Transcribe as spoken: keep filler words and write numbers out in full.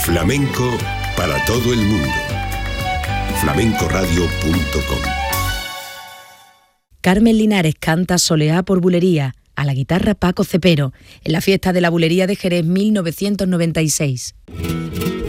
Flamenco para todo el mundo. flamenco radio punto com. Carmen Linares canta Soleá por bulería, a la guitarra Paco Cepero, en la fiesta de la bulería de Jerez mil novecientos noventa y seis.